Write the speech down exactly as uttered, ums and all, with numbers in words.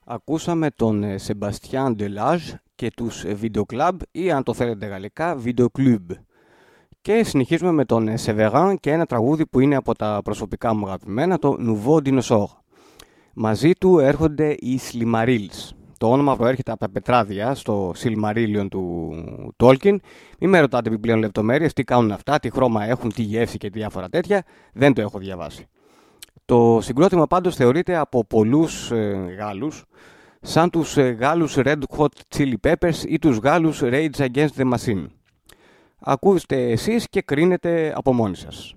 Ακούσαμε τον Σεμπαστιάν Ντελάζ και τους Video Club ή αν το θέλετε γαλλικά Video Club. Και συνεχίζουμε με τον Σεβεράν και ένα τραγούδι που είναι από τα προσωπικά μου αγαπημένα, το Nouveau Dinosaur. Μαζί του έρχονται οι Silmarils. Το όνομα προέρχεται από τα πετράδια στο Silmarillion του Tolkien. Μην με ρωτάτε επιπλέον λεπτομέρειες, τι κάνουν αυτά, τι χρώμα έχουν, τι γεύση και διάφορα τέτοια. Δεν το έχω διαβάσει. Το συγκρότημα πάντως θεωρείται από πολλούς ε, Γάλλους σαν τους ε, Γάλλους Red Hot Chili Peppers ή τους Γάλλους Rage Against the Machine. Ακούστε εσείς και κρίνετε από μόνοι σας.